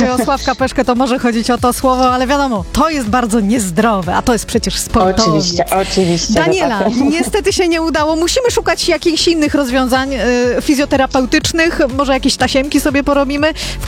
chodzi o Sławka Peszkę, to może chodzić o to słowo, ale wiadomo, to jest bardzo niezdrowe, a to jest przecież sportowiec. Oczywiście. Daniela, niestety się nie udało. Musimy szukać jakichś innych rozwiązań fizjoterapeutycznych, może jakieś tasiemki sobie porobimy.